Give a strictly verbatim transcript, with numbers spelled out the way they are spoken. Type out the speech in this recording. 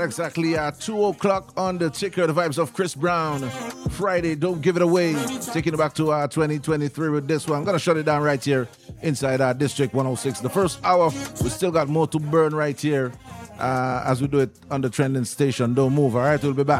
exactly at two o'clock on the ticker. The vibes of Chris Brown. Friday, don't give it away. Taking it back to our twenty twenty-three with this one. I'm going to shut it down right here inside our District one oh six. The first hour, we still got more to burn right here uh, as we do it on the trending station. Don't move, all right? We'll be back.